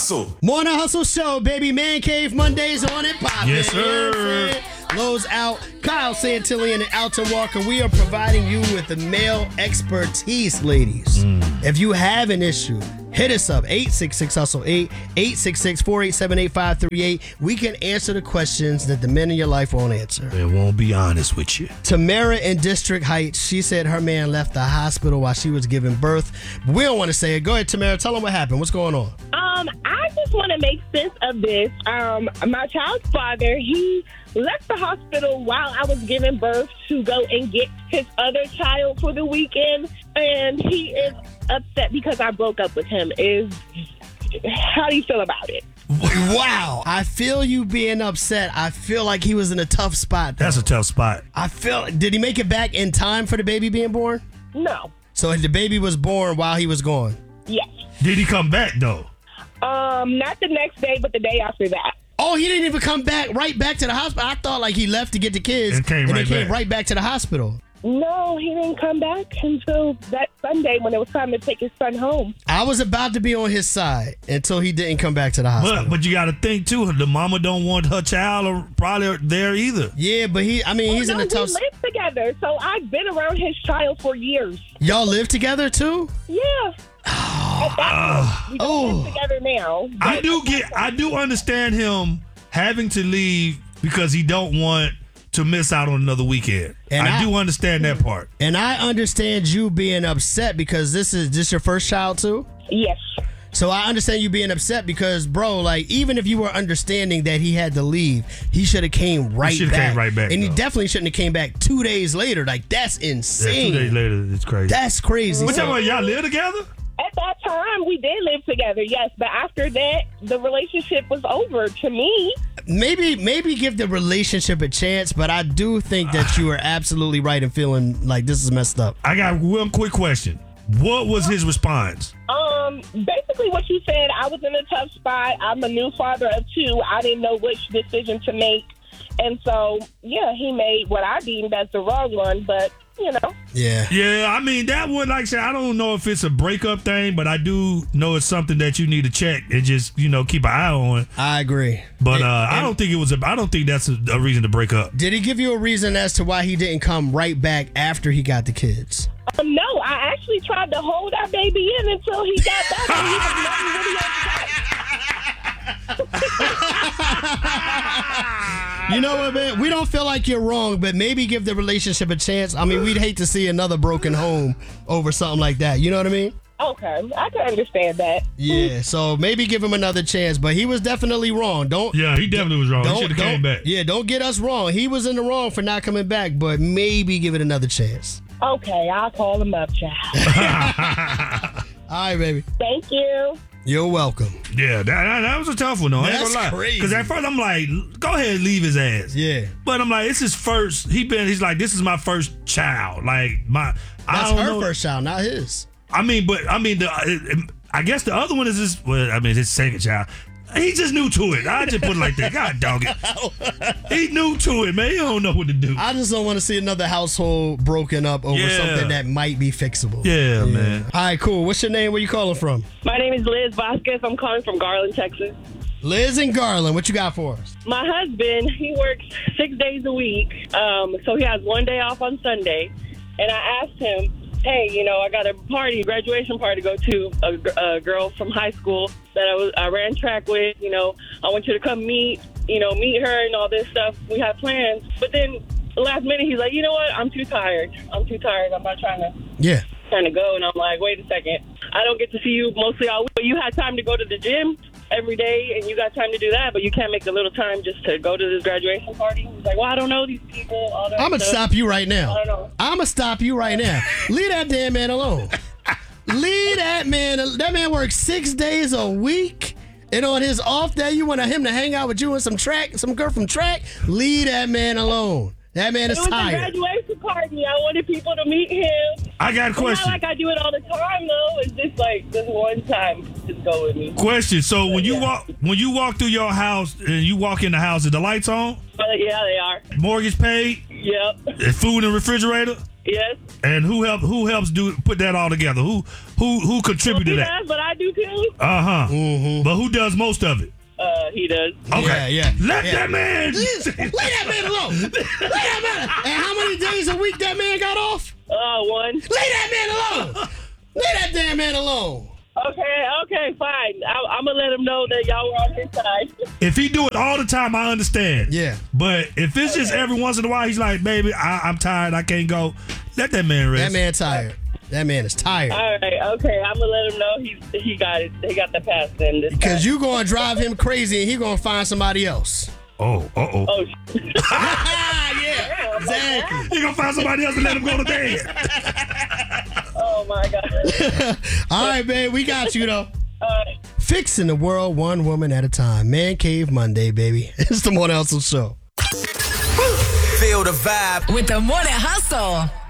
Hustle. Morning Hustle Show, baby. Man Cave Mondays on it. Poppin'. Yes, sir. Lowe's out. Kyle Santillan and Alton Walker. We are providing you with the male expertise, ladies. If you have an issue, hit us up. 866-HUSTLE-8, 866-487-8538. We can answer the questions that the men in your life won't answer. They won't be honest with you. Tamara in District Heights, she said her man left the hospital while she was giving birth. We don't want to say it. Go ahead, Tamara. Tell them what happened. What's going on? I just want to make sense of this. My child's father, he left the hospital while I was giving birth to go and get his other child for the weekend, and he is upset because I broke up with him. How do you feel about it? Wow. I feel you being upset. I feel like he was in a tough spot, though. That's a tough spot. Did he make it back in time for the baby being born? No. So the baby was born while he was gone? Yes. Did he come back, though? Not the next day, but the day after that. Oh, he didn't even come back right back to the hospital. I thought like he left to get the kids And came right back to the hospital. No, he didn't come back until that Sunday when it was time to take his son home. I was about to be on his side until he didn't come back to the hospital. But you got to think, too, the mama don't want her child probably there either. Yeah, but he's in a tough... We live together, so I've been around his child for years. Y'all live together, too? Yeah. We don't live together now. I do understand him having to leave because he don't want to miss out on another weekend. And I do understand that part. And I understand you being upset because this your first child too? Yes. So I understand you being upset because, bro, like, even if you were understanding that he had to leave, he should have came right back. And he definitely shouldn't have came back 2 days later. Like, that's insane. Yeah, 2 days later, it's crazy. That's crazy. What y'all live together? At that time, we did live together, yes. But after that, the relationship was over to me. Maybe give the relationship a chance, but I do think that you are absolutely right in feeling like this is messed up. I got one quick question. What was his response? Basically what you said. I was in a tough spot. I'm a new father of two. I didn't know which decision to make. And so, yeah, he made what I deemed as the wrong one, but, you know. Yeah. Yeah, I mean, that one, like I said, I don't know if it's a breakup thing, but I do know it's something that you need to check and just, keep an eye on. I agree. But I don't think that's a reason to break up. Did he give you a reason as to why he didn't come right back after he got the kids? No, I actually tried to hold that baby in until he got back and he was really upset. You know what, man? We don't feel like you're wrong, but maybe give the relationship a chance. I mean, we'd hate to see another broken home over something like that. You know what I mean? Okay, I can understand that. Yeah, so maybe give him another chance, but he was definitely wrong. Yeah, he definitely was wrong. He should have came back. Yeah, don't get us wrong. He was in the wrong for not coming back, but maybe give it another chance. Okay, I'll call him up, child. All right, baby. Thank you. You're welcome. Yeah, that was a tough one, though. That's crazy. Because at first I'm like, go ahead and leave his ass. Yeah. But I'm like, it's his first. He's like, this is my first child. Like That's her first child, not his. I guess the other one is his second child. He's just new to it. I just put it like that. God dog it. He new to it, man. He don't know what to do. I just don't want to see another household broken up over something that might be fixable. Yeah, man. All right, cool. What's your name? Where you calling from? My name is Liz Vasquez. I'm calling from Garland, Texas. Liz and Garland, what you got for us? My husband, he works 6 days a week, so he has 1 day off on Sunday. And I asked him, hey, I got a graduation party to go to, a girl from high school that I ran track with. I want you to come meet her and all this stuff. We have plans. But then the last minute, he's like, you know what? I'm too tired. I'm not trying to go. And I'm like, wait a second. I don't get to see you mostly all week. But you had time to go to the gym every day, and you got time to do that, but you can't make a little time just to go to this graduation party. He's like, well, I don't know these people. I'm going to stop you right now. I don't know. I'm going to stop you right now. Leave that damn man alone. Leave that man. That man works 6 days a week, and on his off day, you want him to hang out with you and some girl from track? Leave that man alone. That man is tired. It was a graduation party. I wanted people to meet him. I got a question. It's not like I do it all the time, though. It's just like this one time. Just go with me. Question. So when you walk through your house and you walk in the house, is the lights on? Yeah, they are. Mortgage paid? Yep. Food in the refrigerator? Yes. And who helps put that all together? Who contributed He that? does, but I do too. But who does most of it? He does. Okay. Yeah. Let that man. Leave that man alone. Leave that man. And how many days a week that man got off? 1. Leave that man alone. Leave that damn man alone. Okay, fine. I'm gonna let him know that y'all were on his side. If he do it all the time, I understand. Yeah. But if it's just every once in a while, he's like, baby, I'm tired. I can't go. Let that man rest. That man tired. That man is tired. All right, okay. I'm gonna let him know he got it. He got the pass then. Because you gonna drive him crazy and he gonna find somebody else. Oh. Oh. Yeah, exactly. He gonna find somebody else and let him go to bed. Oh my God. All right, babe, we got you though. Alright. Fixing the world one woman at a time. Man Cave Monday, baby. It's the Morning Hustle Show. Feel the vibe with the Morning Hustle.